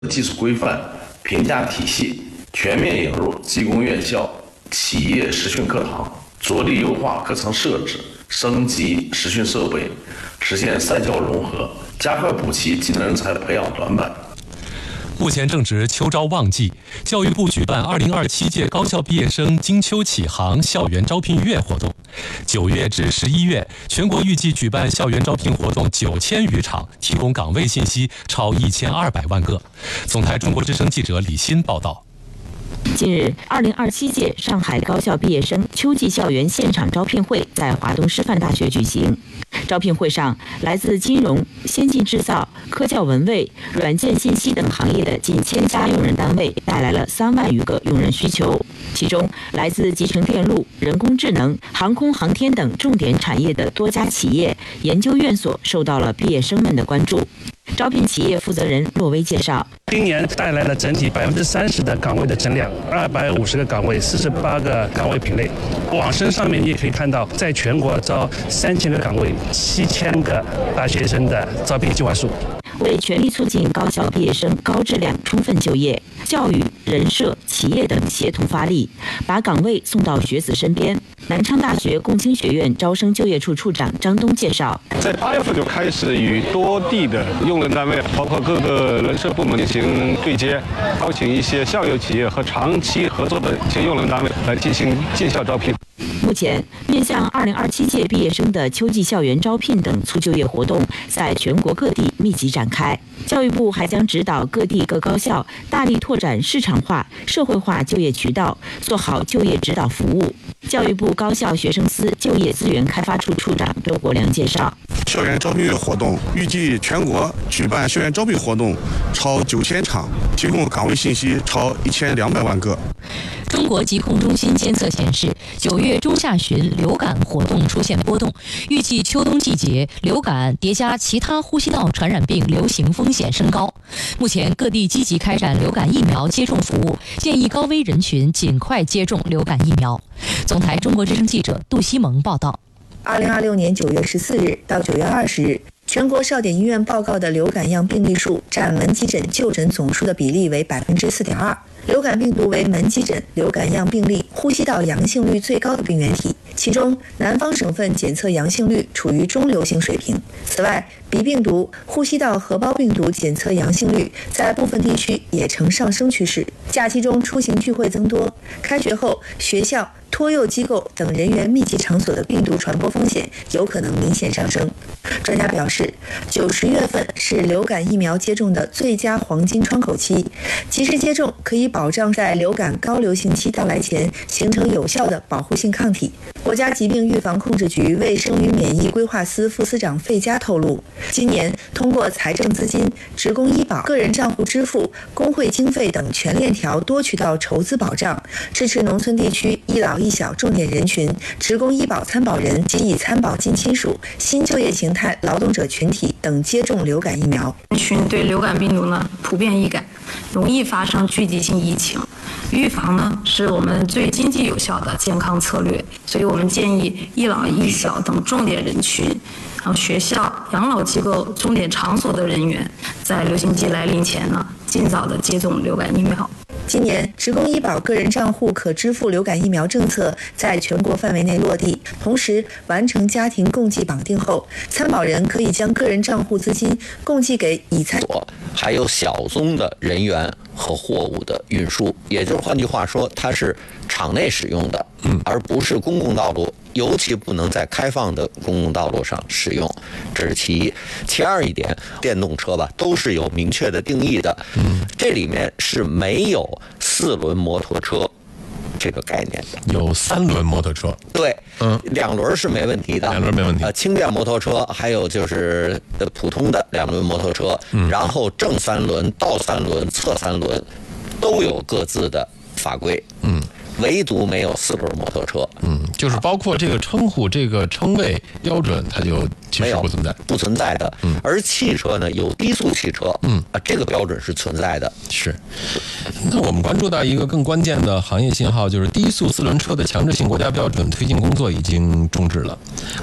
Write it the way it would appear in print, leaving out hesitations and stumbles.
技术规范、评价体系，全面引入技工院校企业实训课堂，着力优化课程设置，升级实训设备，实现三教融合，加快补齐技能人才培养短板。 目前正值秋招旺季，教育部举办2027届高校毕业生金秋启航校园招聘月活动。9月至11月，全国预计举办校园招聘活动9000余场，提供岗位信息超1200万个。总台中国之声记者李欣报道。 近日，2027届上海高校毕业生秋季校园现场招聘会在华东师范大学举行。招聘会上，来自金融、先进制造、科教文卫、软件信息等行业的近1000家用人单位带来了3万余个用人需求。其中，来自集成电路、人工智能、航空航天等重点产业的多家企业、研究院所受到了毕业生们的关注。招聘企业负责人骆威介绍， 今年带来了整体30%的岗位的增量，250个岗位，48个岗位品类。网申上面你也可以看到，在全国招3000个岗位，7000个大学生的招聘计划书。 为全力促进高校毕业生高质量充分就业，教育、人社、企业等协同发力，把岗位送到学子身边。南昌大学共青学院招生就业处处长张东介绍， 在8月份就开始与多地的用人单位，包括各个人社部门进行对接，邀请一些校友企业和长期合作的一些用人单位来进行进校招聘。 目前，面向2027届毕业生的秋季校园招聘等促就业活动在全国各地密集展开。教育部还将指导各地各高校大力拓展市场化、社会化就业渠道，做好就业指导服务。教育部高校学生司就业资源开发处处长周国良介绍， 校园招聘月活动预计全国举办校园招聘活动超9000场，提供岗位信息超1200万个。 中国疾控中心监测显示，9月中下旬流感活动出现波动，预计秋冬季节流感叠加其他呼吸道传染病流行风险升高。目前各地积极开展流感疫苗接种服务，建议高危人群尽快接种流感疫苗。总台中国之声记者杜西蒙报道。 2026年9月14日到9月20日，全国少点医院报告的流感样病例数占门急诊就诊总数的比例为4.2%。流感病毒为门急诊流感样病例呼吸道阳性率最高的病原体，其中南方省份检测阳性率处于中流行水平。此外，鼻病毒、呼吸道合胞病毒检测阳性率在部分地区也呈上升趋势。假期中出行聚会增多，开学后学校、托幼机构等人员密集场所的病毒传播风险有可能明显上升。专家表示，9、10月份是流感疫苗接种的最佳黄金窗口期，及时接种可以保障在流感高流行期到来前形成有效的保护性抗体。国家疾病预防控制局卫生与免疫规划司副司长费佳透露，今年通过财政资金、职工医保、个人账户支付、工会经费等全链条多渠道筹资保障，支持农村地区一老一小重点人群、职工医保参保人及已参保近亲属、新就业形态劳动者群体等接种流感疫苗。 人群对流感病毒呢普遍易感，容易发生聚集性疫情。预防呢是我们最经济有效的健康策略，所以我们建议一老一小等重点人群，学校、养老机构、重点场所的人员，在流行季来临前呢，尽早的接种流感疫苗。 今年，职工医保个人账户可支付流感疫苗政策在全国范围内落地，同时完成家庭共计绑定后，参保人可以将个人账户资金共计给已参还有小宗的人员和货物的运输，也就是换句话说，它是场内使用的，而不是公共道路，尤其不能在开放的公共道路上使用，这是其一。其二一点，电动车吧都是有明确的定义的，这里面是没有4轮摩托车这个概念的， 有3轮摩托车， 对，2轮是没问题的，2 轮没问题。 轻便摩托车还有就是普通的2轮摩托车，然后正3轮、倒3轮、侧3轮都有各自的法规，唯独没有4轮摩托车， 就是包括这个称呼、这个称谓标准，它就其实不存在的。而汽车呢，有低速汽车，这个标准是存在的。 是。那我们关注到一个更关键的行业信号，就是低速4轮车的强制性国家标准推进工作已经终止了。